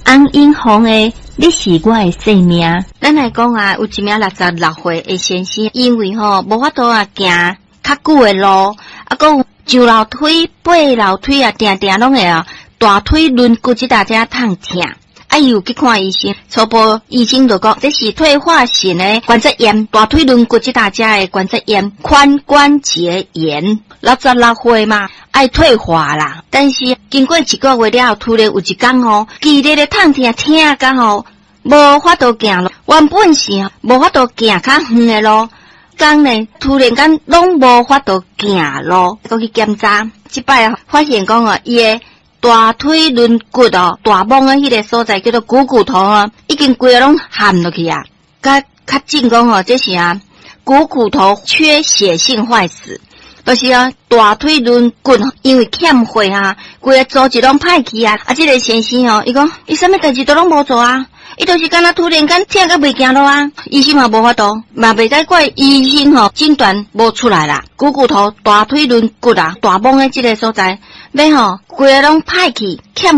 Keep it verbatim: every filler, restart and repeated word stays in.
洪英红诶，你是我诶生命。咱来讲啊，有一名六十六岁诶先生，因为吼无法度啊行较久诶路，啊，搁有上楼梯、爬楼梯啊，定定拢会啊大腿轮骨即搭遮痛痛。啊，伊有去看医生，初步医生就讲这是退化性的关节炎，大腿轮骨即搭遮的关节炎，髋关节炎。六十六岁嘛，爱退化啦。但是经过一个月了后，突然有一天吼，剧烈的痛痛痛到吼，无法度行路。原本是无法度行较远的路，刚呢突然间拢无法度行路，搁去检查，即摆发现讲哦，伊的大腿轮骨哦，大拇的迄个所在叫做股骨头啊，已经规个拢陷落去啊。较较正讲哦，这是啊股骨头缺血性坏死，就是啊大腿轮骨因为欠血啊，规个组织拢歹去啊。啊，这个先生哦，伊讲伊啥物代志都拢无做啊，伊就是敢若突然间痛到袂行路啊。医生嘛无法度，嘛袂使怪医生吼诊断无出来啦。股骨头、大腿轮骨啊、大拇的这个所在。要吼，规个拢歹去，欠